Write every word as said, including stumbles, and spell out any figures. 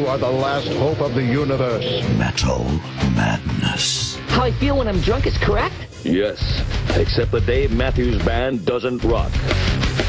You are the last hope of the universe. Metal Madness. How I feel when I'm drunk is correct? Yes, except the Dave Matthews Band doesn't rock.